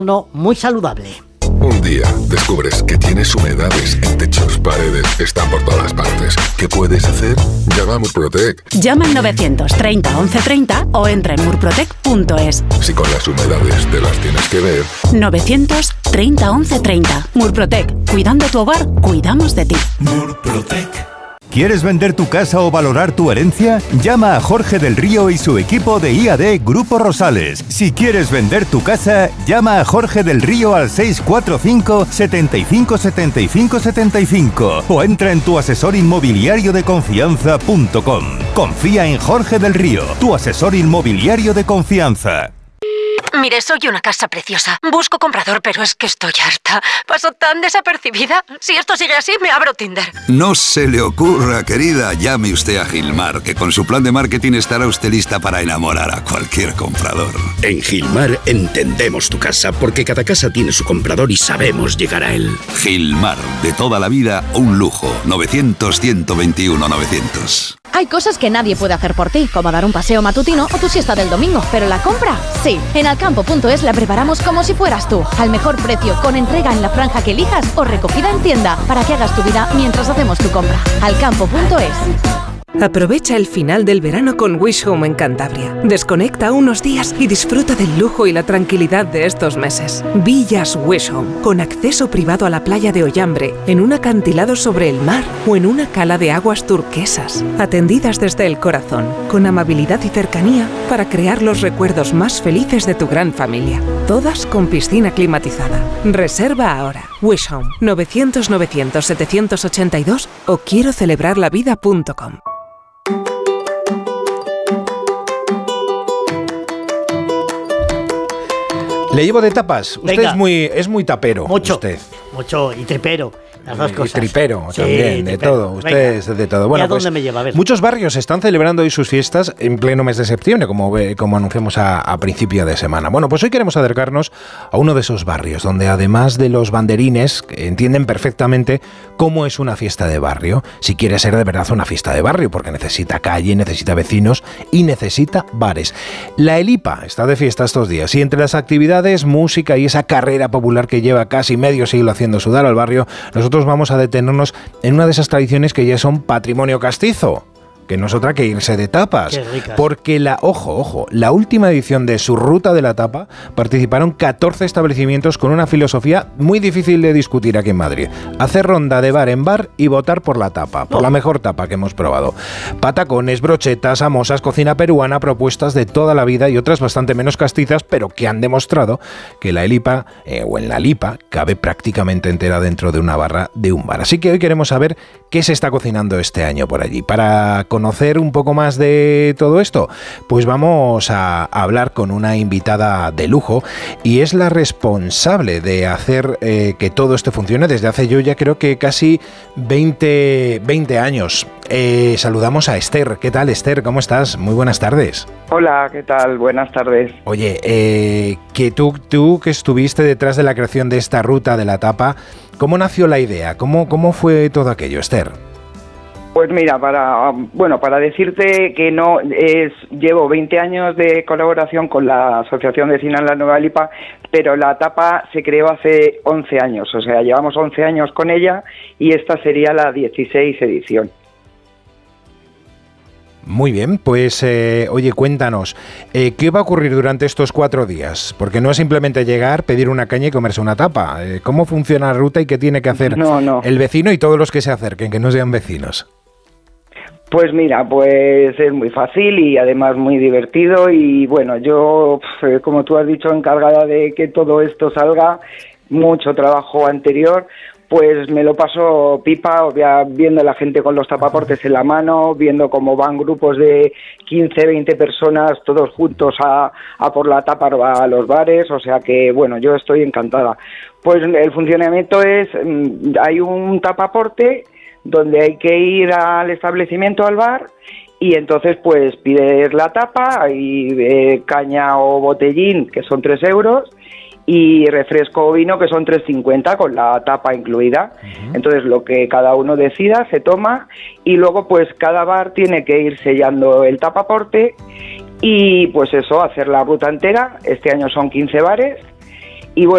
Uno muy saludable. Un día descubres que tienes humedades en techos, paredes, están por todas partes. ¿Qué puedes hacer? Llama a Murprotec. Llama al 930 1130 o entra en murprotec.es. Si con las humedades te las tienes que ver. 930 1130. Murprotec. Cuidando tu hogar, cuidamos de ti. Murprotec. ¿Quieres vender tu casa o valorar tu herencia? Llama a Jorge del Río y su equipo de IAD Grupo Rosales. Si quieres vender tu casa, llama a Jorge del Río al 645 75 75 75 o entra en tuasesorinmobiliariodeconfianza.com. Confía en Jorge del Río, tu asesor inmobiliario de confianza. Mire, soy una casa preciosa. Busco comprador, pero es que estoy harta. Paso tan desapercibida. Si esto sigue así, me abro Tinder. No se le ocurra, querida. Llame usted a Gilmar, que con su plan de marketing estará usted lista para enamorar a cualquier comprador. En Gilmar entendemos tu casa, porque cada casa tiene su comprador y sabemos llegar a él. Gilmar, de toda la vida, un lujo. 900-121-900. Hay cosas que nadie puede hacer por ti, como dar un paseo matutino o tu siesta del domingo, pero la compra, sí. En Alcampo.es la preparamos como si fueras tú, al mejor precio, con entrega en la franja que elijas o recogida en tienda, para que hagas tu vida mientras hacemos tu compra. Alcampo.es. Aprovecha el final del verano con Wish Home en Cantabria. Desconecta unos días y disfruta del lujo y la tranquilidad de estos meses. Villas Wish Home, con acceso privado a la playa de Ollambre, en un acantilado sobre el mar o en una cala de aguas turquesas. Atendidas desde el corazón, con amabilidad y cercanía para crear los recuerdos más felices de tu gran familia. Todas con piscina climatizada. Reserva ahora. Wish Home, 900-900-782 o quiero celebrarlavida.com. Le llevo de tapas. Usted es muy tapero. Mucho. Usted. Mucho. Y tripero. Las dos cosas. Y tripero Sí, también, de tripero. todo. Usted Venga. es de todo. Bueno, ¿Y a dónde me lleva? A ver. Muchos barrios están celebrando hoy sus fiestas en pleno mes de septiembre, como anunciamos a principio de semana. Bueno, pues hoy queremos acercarnos a uno de esos barrios, donde además de los banderines, entienden perfectamente cómo es una fiesta de barrio. Si quiere ser de verdad una fiesta de barrio, porque necesita calle, necesita vecinos y necesita bares. La Elipa está de fiesta estos días y entre las actividades, música y esa carrera popular que lleva casi medio siglo haciendo sudar al barrio, nosotros vamos a detenernos en una de esas tradiciones que ya son patrimonio castizo, que no es otra que irse de tapas. Qué ricas. Porque la última edición de su Ruta de la Tapa participaron 14 establecimientos con una filosofía muy difícil de discutir aquí en Madrid. Hacer ronda de bar en bar y votar por la tapa, por la mejor tapa que hemos probado. Patacones, brochetas, samosas, cocina peruana, propuestas de toda la vida y otras bastante menos castizas, pero que han demostrado que la Elipa, o en la Lipa, cabe prácticamente entera dentro de una barra de un bar. Así que hoy queremos saber qué se está cocinando este año por allí. Para conocer un poco más de todo esto, pues vamos a hablar con una invitada de lujo y es la responsable de hacer que todo esto funcione desde hace yo ya creo que casi 20 años. Saludamos a Esther. ¿Qué tal, Esther? ¿Cómo estás? Muy buenas tardes. Hola, ¿qué tal? Buenas tardes. Oye, que tú que estuviste detrás de la creación de esta Ruta de la Tapa, ¿cómo nació la idea? ¿Cómo fue todo aquello, Esther? Pues mira, para decirte que llevo 20 años de colaboración con la Asociación Vecinal La Nueva Lipa, pero la tapa se creó hace 11 años, o sea, llevamos 11 años con ella y esta sería la 16 edición. Muy bien, pues oye, cuéntanos, ¿qué va a ocurrir durante estos 4 días? Porque no es simplemente llegar, pedir una caña y comerse una tapa. ¿Cómo funciona la ruta y qué tiene que hacer el vecino y todos los que se acerquen, que no sean vecinos? Pues mira, pues es muy fácil y además muy divertido y bueno, yo, como tú has dicho, encargada de que todo esto salga, mucho trabajo anterior, pues me lo paso pipa, viendo a la gente con los tapaportes en la mano, viendo cómo van grupos de 15, 20 personas todos juntos a por la tapa a los bares, o sea que bueno, yo estoy encantada. Pues el funcionamiento es, hay un tapaporte donde hay que ir al establecimiento, al bar, y entonces pues pides la tapa, hay caña o botellín, que son 3 euros, y refresco o vino, que son 3,50 con la tapa incluida. Entonces lo que cada uno decida se toma, y luego pues cada bar tiene que ir sellando el tapaporte, y pues eso, hacer la ruta entera. Este año son 15 bares,